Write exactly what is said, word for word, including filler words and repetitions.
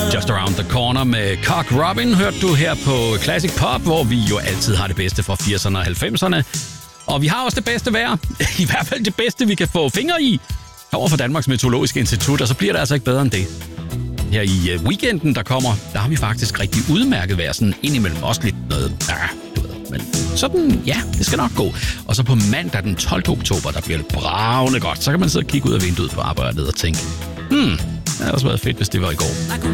Just Around the Corner med Cock Robin hørte du her på Classic Pop, hvor vi jo altid har det bedste fra firserne og halvfemserne. Og vi har også det bedste vejr. I hvert fald det bedste, vi kan få fingre i. Over for Danmarks Meteorologiske Institut, og så bliver det altså ikke bedre end det. Her i weekenden, der kommer, der har vi faktisk rigtig udmærket vejr. Sådan indimellem også lidt noget... Ja, du ved. Men sådan, ja, det skal nok gå. Og så på mandag den tolvte oktober, der bliver det bravende godt. Så kan man sidde og kigge ud af vinduet på arbejdet og tænke, hmm, det havde også været fedt, hvis det var i går.